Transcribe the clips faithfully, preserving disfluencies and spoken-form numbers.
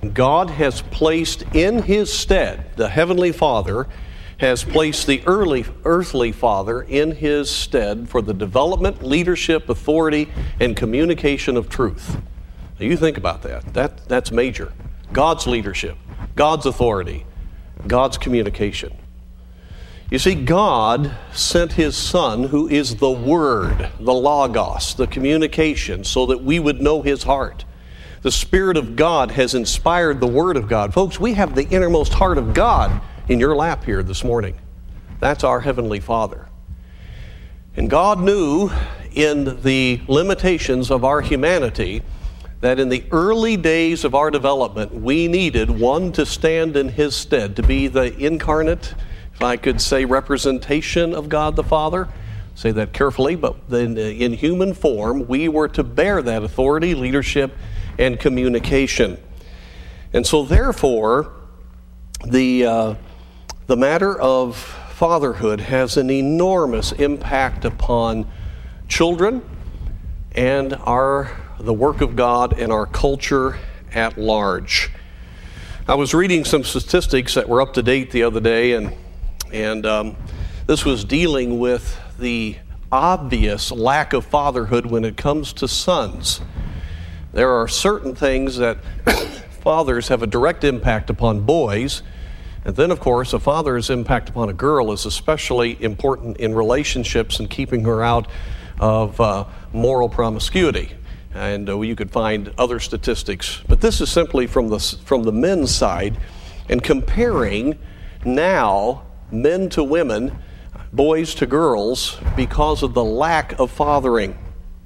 God has placed in his stead, the Heavenly Father has placed the early earthly father in his stead for the development, leadership, authority, and communication of truth. Now you think about that. That that's major. God's leadership, God's authority, God's communication. You see, God sent his Son, who is the Word, the Logos, the communication, so that we would know his heart. The Spirit of God has inspired the Word of God. Folks, we have the innermost heart of God in your lap here this morning. That's our Heavenly Father. And God knew in the limitations of our humanity that in the early days of our development, we needed one to stand in his stead, to be the incarnate, if I could say, representation of God the Father. Say that carefully, but then in human form, we were to bear that authority, leadership, and communication. And so therefore, the uh, the matter of fatherhood has an enormous impact upon children and our the work of God and our culture at large. I was reading some statistics that were up to date the other day, and and um, this was dealing with the obvious lack of fatherhood when it comes to sons. There are certain things that fathers have a direct impact upon boys, and then, of course, a father's impact upon a girl is especially important in relationships and keeping her out of uh, moral promiscuity. And uh, you could find other statistics, but this is simply from the from the men's side, and comparing now men to women, boys to girls, because of the lack of fathering.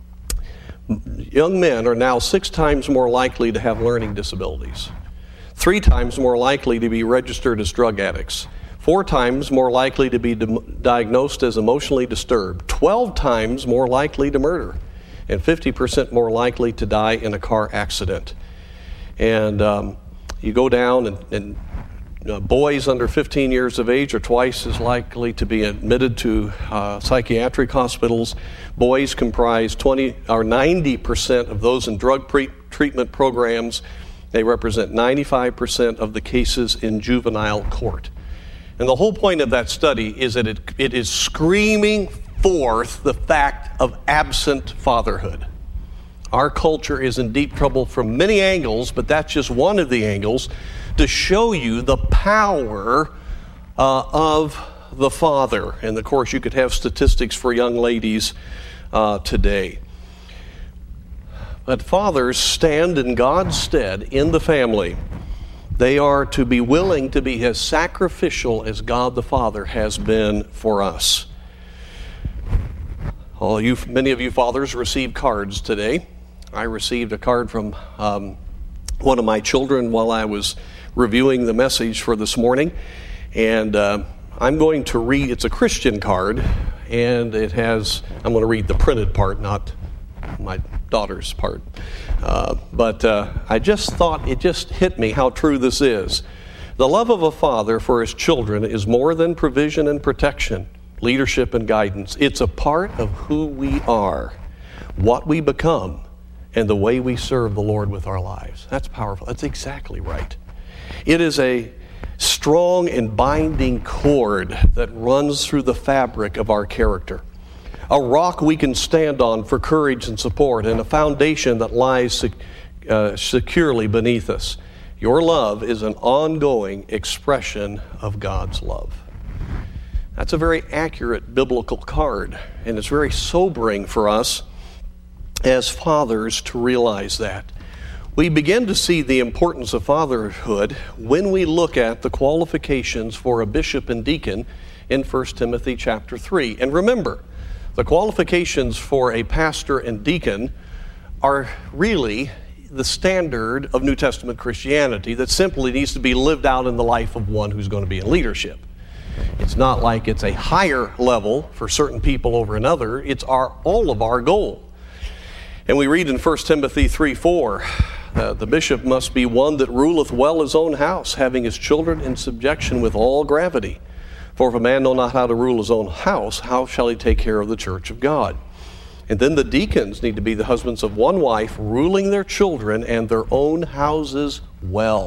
Young men are now six times more likely to have learning disabilities, three times more likely to be registered as drug addicts, four times more likely to be di- diagnosed as emotionally disturbed, twelve times more likely to murder, and fifty percent more likely to die in a car accident. And um, you go down, and, and uh, boys under fifteen years of age are twice as likely to be admitted to uh, psychiatric hospitals. Boys comprise twenty or ninety percent of those in drug pre- treatment programs. They represent ninety-five percent of the cases in juvenile court. And the whole point of that study is that it, it is screaming forth the fact of absent fatherhood. Our culture is in deep trouble from many angles, but that's just one of the angles to show you the power uh, of the father. And of course, you could have statistics for young ladies uh, today. But fathers stand in God's stead in the family. They are to be willing to be as sacrificial as God the Father has been for us. All you, many of you fathers received cards today. I received a card from um, one of my children while I was reviewing the message for this morning. And uh, I'm going to read, it's a Christian card, and it has, I'm going to read the printed part, not my daughter's part. Uh, but uh, I just thought, it just hit me how true this is. The love of a father for his children is more than provision and protection, leadership and guidance. It's a part of who we are, what we become, and the way we serve the Lord with our lives. That's powerful. That's exactly right. It is a strong and binding cord that runs through the fabric of our character. A rock we can stand on for courage and support, and a foundation that lies sec- uh, securely beneath us. Your love is an ongoing expression of God's love. That's a very accurate biblical card, and it's very sobering for us as fathers to realize that. We begin to see the importance of fatherhood when we look at the qualifications for a bishop and deacon in First Timothy chapter three. And remember, the qualifications for a pastor and deacon are really the standard of New Testament Christianity that simply needs to be lived out in the life of one who's going to be in leadership. It's not like it's a higher level for certain people over another. It's our all of our goal. And we read in First Timothy three four, uh, the bishop must be one that ruleth well his own house, having his children in subjection with all gravity. For if a man know not how to rule his own house, how shall he take care of the church of God? And then the deacons need to be the husbands of one wife, ruling their children and their own houses well.